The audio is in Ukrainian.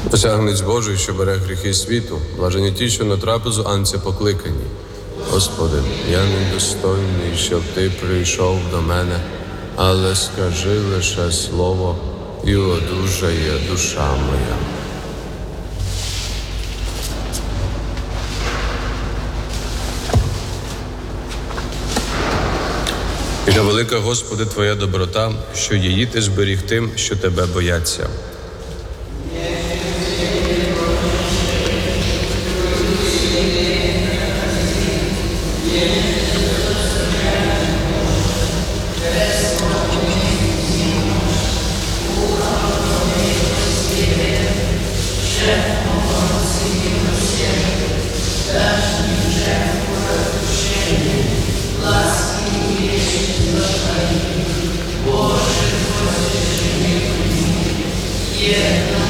Посягнець Божий, що бере гріхи світу, блажені ті, що на трапезу анця покликані. Господи, я недостойний, щоб Ти прийшов до мене, але скажи лише слово, і одужає душа моя. І велика, Господи, Твоя доброта, що її Ти зберіг тим, що Тебе бояться. Yeah.